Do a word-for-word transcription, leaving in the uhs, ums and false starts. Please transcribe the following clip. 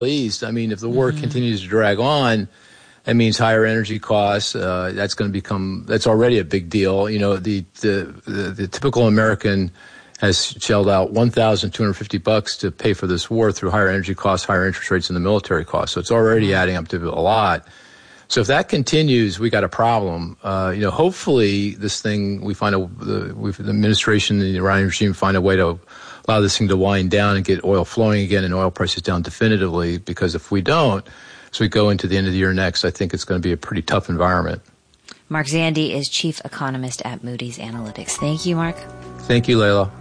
eased. I mean, if the war mm-hmm. continues to drag on, that means higher energy costs. Uh, that's going to become, that's already a big deal. You know, the, the, the, the typical American has shelled out one thousand two hundred fifty bucks to pay for this war through higher energy costs, higher interest rates, and the military costs. So it's already adding up to a lot. So if that continues, we got a problem. Uh, you know, hopefully this thing, we find a, the, we, the administration, the Iranian regime find a way to allow this thing to wind down and get oil flowing again and oil prices down definitively. Because if we don't, as we go into the end of the year next, I think it's going to be a pretty tough environment. Mark Zandi is chief economist at Moody's Analytics. Thank you, Mark. Thank you, Layla.